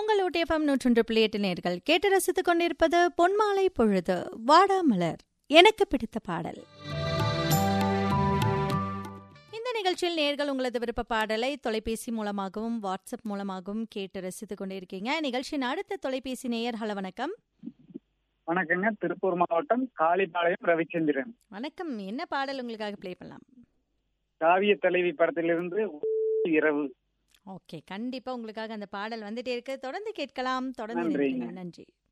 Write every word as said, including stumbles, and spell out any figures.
உங்கள் ஊட்டிஎஃப்எம் நூற்றொன்று புள்ளி எட்டு நேர்கள் கேட்டு ரசித்துக் கொண்டிருப்பது பொன்மாலை பொழுது வாடாமலர் எனக்கு பிடித்த பாடல். இந்த நிகழ்ச்சியில் நேர்கள் உங்களது விருப்ப பாடலை தொலைபேசி மூலமாகவும் வாட்ஸ்அப் மூலமாகவும் கேட்டு ரசித்துக் கொண்டிருக்கீங்க. நிகழ்ச்சியின் அடுத்த தொலைபேசி நேயர். ஹலோ, வணக்கம். வணக்கங்க, திருப்பூர் மாவட்டம் காளிபாளையம் ரவிச்சந்திரன். வணக்கம். என்ன பாடல் உங்களுக்காக பிளே பண்ணலாம்? காவிய தலைவி படத்திலிருந்து இரவு. ஓகே, கண்டிப்பா உங்களுக்காக அந்த பாடல் வந்துட்டே இருக்கு. தொடர்ந்து கேட்கலாம். தொடர்ந்து நன்றிங்க. நன்றி.